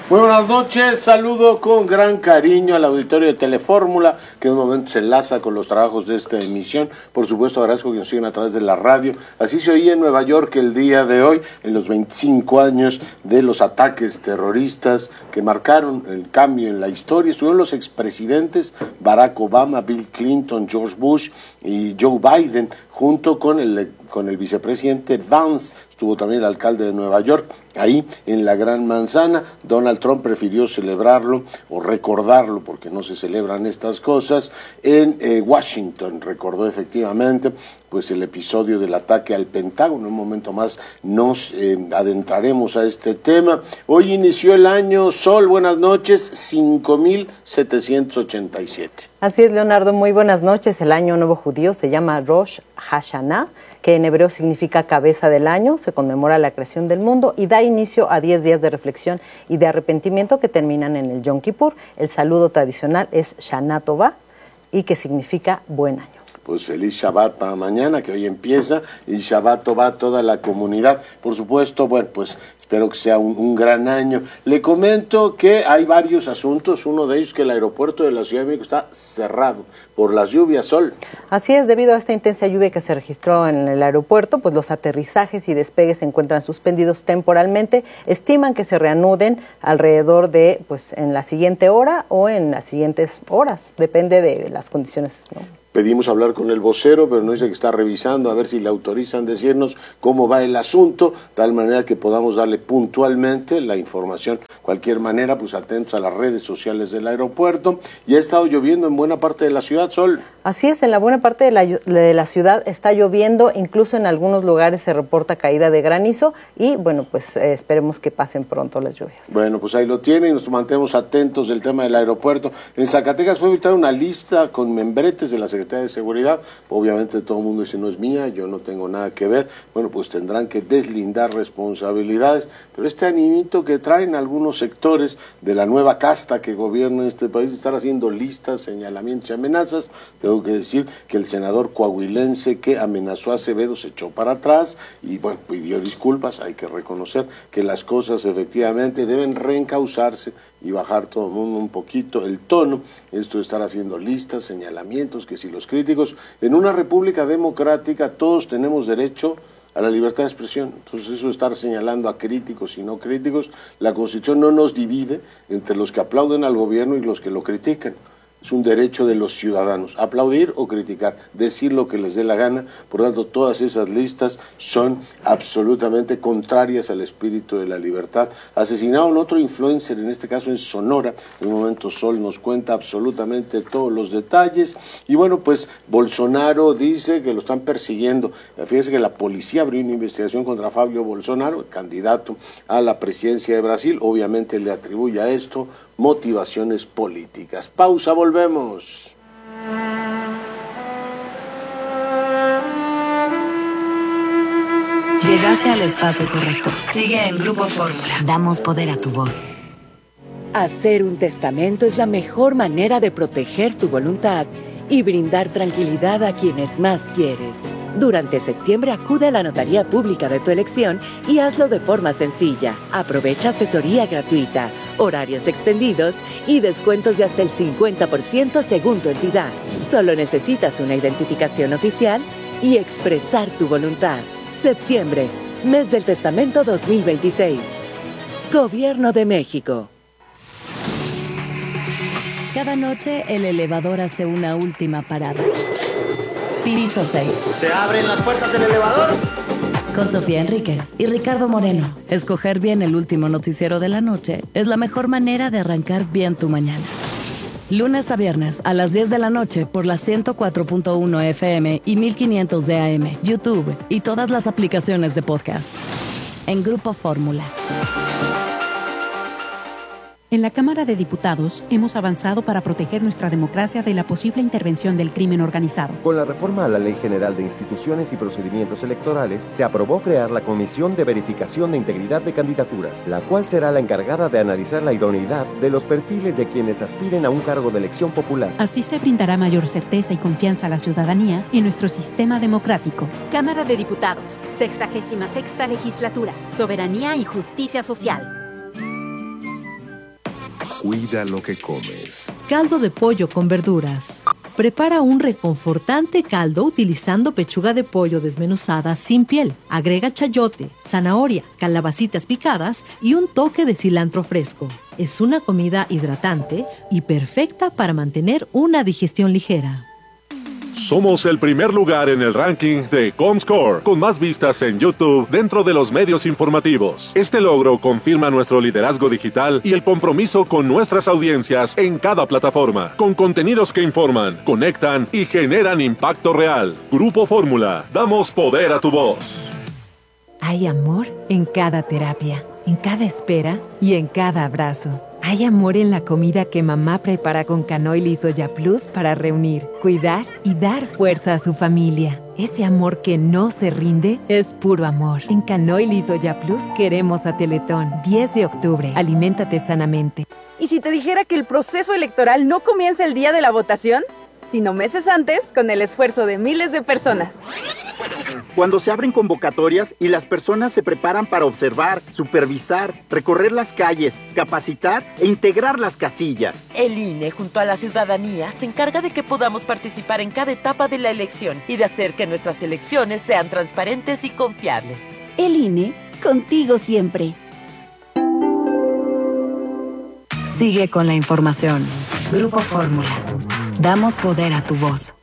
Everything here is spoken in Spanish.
Muy buenas noches, saludo con gran cariño al auditorio de Telefórmula, que en un momento se enlaza con los trabajos de esta emisión. Por supuesto, agradezco que nos sigan a través de la radio. Así se oía en Nueva York el día de hoy, en los 25 años de los ataques terroristas que marcaron el cambio en la historia. Estuvieron los expresidentes Barack Obama, Bill Clinton, George Bush y Joe Biden, junto con el vicepresidente Vance. Estuvo también el alcalde de Nueva York, ahí en la Gran Manzana. Donald Trump prefirió celebrarlo o recordarlo, porque no se celebran estas cosas, en Washington. Recordó efectivamente pues el episodio del ataque al Pentágono. En un momento más nos adentraremos a este tema. Hoy inició el año Sol, buenas noches, 5787. Así es, Leonardo, muy buenas noches. El año nuevo judío se llama Rosh Hashanah, que en hebreo significa cabeza del año. Se conmemora la creación del mundo y da inicio a 10 días de reflexión y de arrepentimiento que terminan en el Yom Kippur. El saludo tradicional es Shana Tova y que significa buen año. Pues feliz Shabbat para mañana, que hoy empieza, y Shabbat Tova a toda la comunidad. Por supuesto, bueno, pues espero que sea un gran año. Le comento que hay varios asuntos, uno de ellos que el aeropuerto de la Ciudad de México está cerrado por las lluvias, Sol. Así es, debido a esta intensa lluvia que se registró en el aeropuerto, pues los aterrizajes y despegues se encuentran suspendidos temporalmente. Estiman que se reanuden alrededor de, pues en la siguiente hora o en las siguientes horas, depende de las condiciones, ¿no? Pedimos hablar con el vocero, pero nos dice que está revisando a ver si le autorizan decirnos cómo va el asunto, de tal manera que podamos darle puntualmente la información. De cualquier manera, pues atentos a las redes sociales del aeropuerto. Y ha estado lloviendo en buena parte de la ciudad, Sol. Así es, en la buena parte de la ciudad está lloviendo, incluso en algunos lugares se reporta caída de granizo y bueno, pues esperemos que pasen pronto las lluvias. Bueno, pues ahí lo tienen y nos mantenemos atentos del tema del aeropuerto. En Zacatecas fue evitar una lista con membretes de la Secretaría de Seguridad. Obviamente todo el mundo dice no es mía, yo no tengo nada que ver. Bueno, pues tendrán que deslindar responsabilidades, pero este animito que traen algunos sectores de la nueva casta que gobierna este país, estar haciendo listas, señalamientos y amenazas. Tengo que decir que el senador coahuilense que amenazó a Acevedo se echó para atrás y bueno, pidió disculpas. Hay que reconocer que las cosas efectivamente deben reencauzarse y bajar todo el mundo un poquito el tono. Esto de estar haciendo listas, señalamientos, que si los críticos, en una república democrática todos tenemos derecho a la libertad de expresión. Entonces eso de estar señalando a críticos y no críticos, la Constitución no nos divide entre los que aplauden al gobierno y los que lo critican. Es un derecho de los ciudadanos, aplaudir o criticar, decir lo que les dé la gana. Por lo tanto, todas esas listas son absolutamente contrarias al espíritu de la libertad. Asesinaron otro influencer, en este caso en Sonora. En un momento Sol nos cuenta absolutamente todos los detalles. Y bueno, pues Bolsonaro dice que lo están persiguiendo. Fíjese que la policía abrió una investigación contra Fabio Bolsonaro, el candidato a la presidencia de Brasil. Obviamente le atribuye a esto motivaciones políticas. Pausa, volvemos. Llegaste al espacio correcto. Sigue en Grupo Fórmula. Damos poder a tu voz. Hacer un testamento es la mejor manera de proteger tu voluntad y brindar tranquilidad a quienes más quieres. Durante septiembre acude a la notaría pública de tu elección y hazlo de forma sencilla. Aprovecha asesoría gratuita, horarios extendidos y descuentos de hasta el 50% según tu entidad. Solo necesitas una identificación oficial y expresar tu voluntad. Septiembre, mes del testamento 2026. Gobierno de México. Cada noche el elevador hace una última parada. Piso 6. ¿Se abren las puertas del elevador? Con Sofía Enríquez y Ricardo Moreno. Escoger bien el último noticiero de la noche es la mejor manera de arrancar bien tu mañana. Lunes a viernes a las 10 de la noche por la 104.1 FM y 1500 de AM, YouTube y todas las aplicaciones de podcast. En Grupo Fórmula. En la Cámara de Diputados hemos avanzado para proteger nuestra democracia de la posible intervención del crimen organizado. Con la reforma a la Ley General de Instituciones y Procedimientos Electorales, se aprobó crear la Comisión de Verificación de Integridad de Candidaturas, la cual será la encargada de analizar la idoneidad de los perfiles de quienes aspiren a un cargo de elección popular. Así se brindará mayor certeza y confianza a la ciudadanía en nuestro sistema democrático. Cámara de Diputados, 66ª Legislatura, Soberanía y Justicia Social. Cuida lo que comes. Caldo de pollo con verduras. Prepara un reconfortante caldo utilizando pechuga de pollo desmenuzada sin piel. Agrega chayote, zanahoria, calabacitas picadas y un toque de cilantro fresco. Es una comida hidratante y perfecta para mantener una digestión ligera. Somos el primer lugar en el ranking de Comscore, con más vistas en YouTube dentro de los medios informativos. Este logro confirma nuestro liderazgo digital y el compromiso con nuestras audiencias en cada plataforma, con contenidos que informan, conectan y generan impacto real. Grupo Fórmula, damos poder a tu voz. Hay amor en cada terapia, en cada espera y en cada abrazo. Hay amor en la comida que mamá prepara con canoil y soya plus para reunir, cuidar y dar fuerza a su familia. Ese amor que no se rinde es puro amor. En canoil y soya plus queremos a Teletón. 10 de octubre. Aliméntate sanamente. ¿Y si te dijera que el proceso electoral no comienza el día de la votación, sino meses antes, con el esfuerzo de miles de personas? Cuando se abren convocatorias y las personas se preparan para observar, supervisar, recorrer las calles, capacitar e integrar las casillas. El INE, junto a la ciudadanía, se encarga de que podamos participar en cada etapa de la elección y de hacer que nuestras elecciones sean transparentes y confiables. El INE, contigo siempre. Sigue con la información. Grupo Fórmula. Damos poder a tu voz.